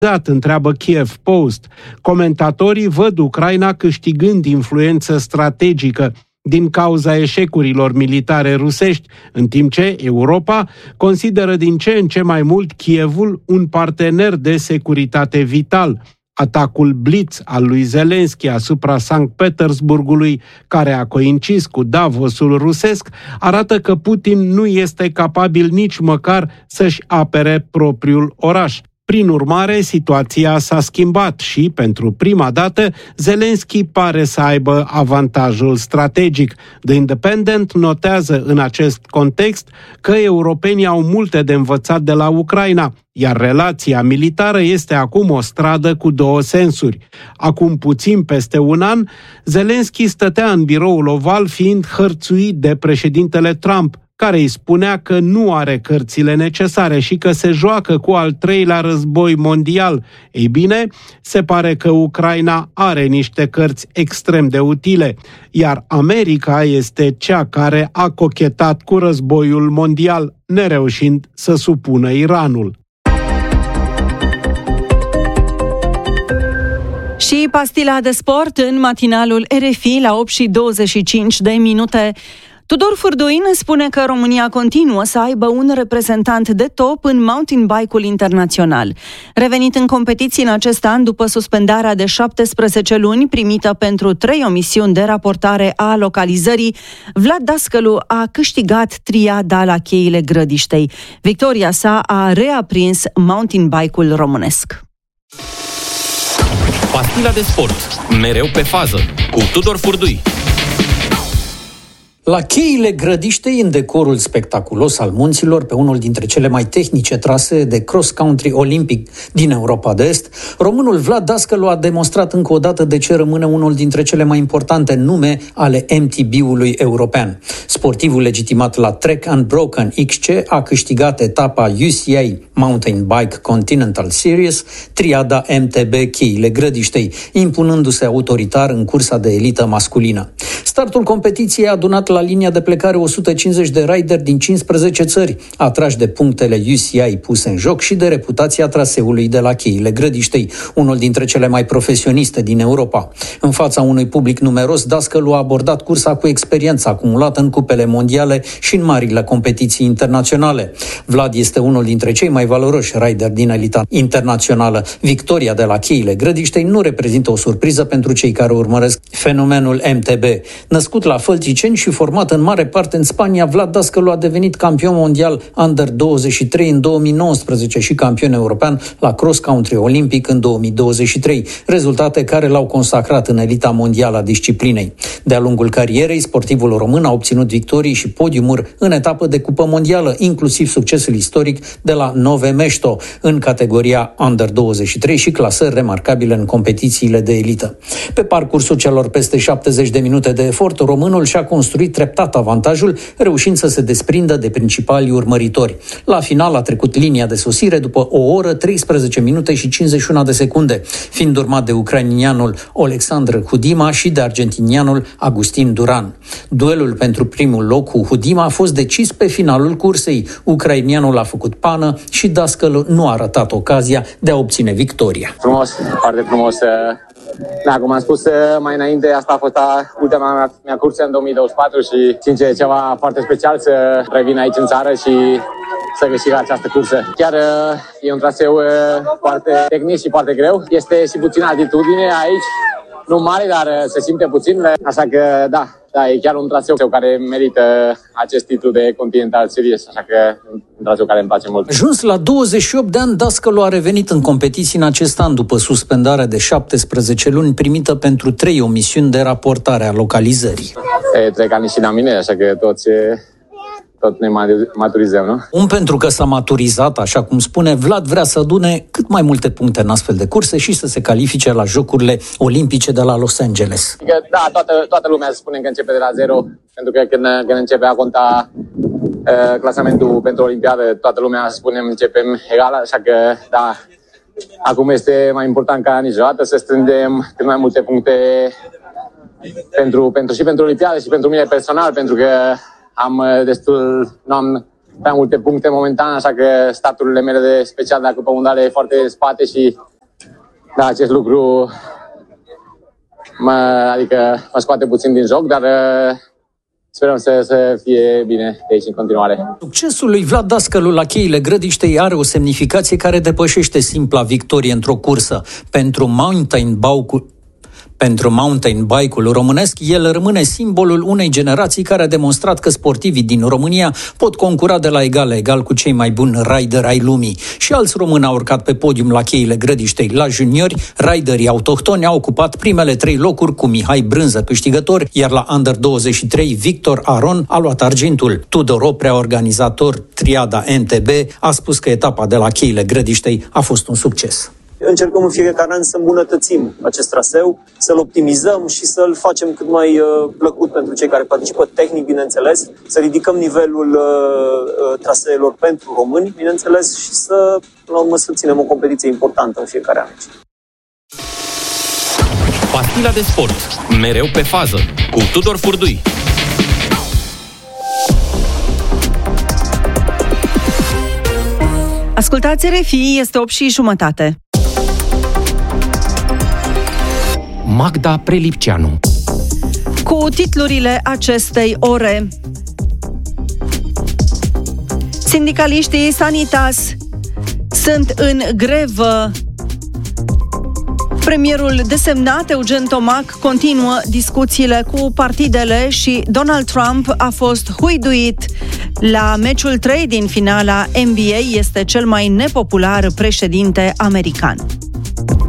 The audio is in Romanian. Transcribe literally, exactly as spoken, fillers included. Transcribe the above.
întreabă Kiev Post. Comentatorii văd Ucraina câștigând influență strategică din cauza eșecurilor militare rusești, în timp ce Europa consideră din ce în ce mai mult Kievul un partener de securitate vital. Atacul Blitz al lui Zelenski asupra Sankt Petersburgului, care a coincis cu Davosul rusesc, arată că Putin nu este capabil nici măcar să-și apere propriul oraș. Prin urmare, situația s-a schimbat și, pentru prima dată, Zelenski pare să aibă avantajul strategic. The Independent notează în acest context că europenii au multe de învățat de la Ucraina, iar relația militară este acum o stradă cu două sensuri. Acum puțin peste un an, Zelenski stătea în biroul oval fiind hărțuit de președintele Trump, care îi spunea că nu are cărțile necesare și că se joacă cu al treilea război mondial. Ei bine, se pare că Ucraina are niște cărți extrem de utile, iar America este cea care a cochetat cu războiul mondial, nereușind să supună Iranul. Și pastila de sport în matinalul R F I la opt și douăzeci și cinci de minute. Tudor Furduin spune că România continuă să aibă un reprezentant de top în mountain bike-ul internațional. Revenit în competiții în acest an după suspendarea de șaptesprezece luni primită pentru trei omisiuni de raportare a localizării, Vlad Dascălu a câștigat triada la cheile Grădiștei. Victoria sa a reaprins mountain bike-ul românesc. Pastila de sport, mereu pe fază, cu Tudor Furdui. La cheile Grădiștei, în decorul spectaculos al munților, pe unul dintre cele mai tehnice trasee de cross-country olimpic din Europa de Est, românul Vlad Dascălu a demonstrat încă o dată de ce rămâne unul dintre cele mai importante nume ale M T B-ului european. Sportivul legitimat la Trek Unbroken X C a câștigat etapa U C A Mountain Bike Continental Series, triada M T B cheile Grădiștei, impunându-se autoritar în cursa de elită masculină. Startul competiției a adunat la linia de plecare o sută cincizeci de rideri din cincisprezece țări, atrași de punctele U C I puse în joc și de reputația traseului de la cheile Grădiștei, unul dintre cele mai profesioniste din Europa. În fața unui public numeros, Dascălu a abordat cursa cu experiența acumulată în cupele mondiale și în marile competiții internaționale. Vlad este unul dintre cei mai valoroși rideri din elita internațională. Victoria de la cheile Grădiștei nu reprezintă o surpriză pentru cei care urmăresc fenomenul M T B. Născut la Fălticeni și format în mare parte în Spania, Vlad Dascălu a devenit campion mondial Under douăzeci și trei în două mii nouăsprezece și campion european la cross-country olimpic în două mii douăzeci și trei, rezultate care l-au consacrat în elita mondială a disciplinei. De-a lungul carierei, sportivul român a obținut victorii și podiumuri în etapă de cupă mondială, inclusiv succesul istoric de la Nove Mesto în categoria Under douăzeci și trei și clasări remarcabile în competițiile de elită. Pe parcursul celor peste șaptezeci de minute de efort, românul și-a construit treptat avantajul, reușind să se desprindă de principalii urmăritori. La final a trecut linia de sosire după o oră, treisprezece minute și cincizeci și unu de secunde, fiind urmat de ucrainianul Oleksandr Hudima și de argentinianul Agustin Duran. Duelul pentru primul loc cu Hudima a fost decis pe finalul cursei. Ucrainianul a făcut pană și Dascălu nu a ratat ocazia de a obține victoria. Frumos, foarte frumos. Da, cum am spus mai înainte, asta a fost ultima mea, mea cursă în două mii douăzeci și patru și, sincer, e ceva foarte special să revin aici în țară și să câștig această cursă. Chiar e un traseu foarte tehnic și foarte greu. Este și puțină altitudine aici, nu mare, dar se simte puțin, așa că, da, da, e chiar un traseu care merită acest titlu de Continental Series, așa că un traseu care îmi place mult. Ajuns la douăzeci și opt de ani, Dascălu a revenit în competiții în acest an după suspendarea de șaptesprezece luni primită pentru trei omisiuni de raportare a localizării. E, trec ani și la mine, așa că toți... tot ne maturizăm, nu? Un pentru că s-a maturizat, așa cum spune, Vlad vrea să adune cât mai multe puncte în astfel de curse și să se califice la Jocurile Olimpice de la Los Angeles. Da, toată, toată lumea spune că începe de la zero, pentru că când, când începe a conta uh, clasamentul pentru Olimpiadă, toată lumea spune că începem egal, așa că, da, acum este mai important ca niciodată să strângem cât mai multe puncte pentru, pentru, și pentru Olimpiadă și pentru mine personal, pentru că am destul, nu am prea multe puncte momentan, așa că staturile mele de special de la Cupa Mondială e foarte în spate și Da, acest lucru mă, adică mă scoate puțin din joc, dar sperăm să, să fie bine de aici în continuare. Succesul lui Vlad Dascălu la cheile Grădiștei are o semnificație care depășește simpla victorie într-o cursă. Pentru mountain bike Pentru mountain bike-ul românesc, el rămâne simbolul unei generații care a demonstrat că sportivii din România pot concura de la egal la egal cu cei mai buni rider ai lumii. Și alți români au urcat pe podium la cheile Grădiștei. La juniori, riderii autohtoni au ocupat primele trei locuri cu Mihai Brânză câștigător, iar la Under douăzeci și trei, Victor Aron a luat argintul. Tudor Oprea, organizator Triada M T B, a spus că etapa de la cheile Grădiștei a fost un succes. Încercăm în fiecare an să îmbunătățim acest traseu, să-l optimizăm și să-l facem cât mai uh, plăcut pentru cei care participă, tehnic, bineînțeles, să ridicăm nivelul uh, traseelor pentru români, bineînțeles, și să, la urmă, să ținem o competiție importantă în fiecare an. Pastila de sport, mereu pe fază, cu Tudor Furdui. Ascultați R F I, este opt și jumătate. Magda Prelipceanu. Cu titlurile acestei ore: sindicaliștii Sanitas sunt în grevă. Premierul desemnat, Eugen Tomac, continuă discuțiile cu partidele și Donald Trump a fost huiduit la meciul trei din finala N B A. Este cel mai nepopular președinte american.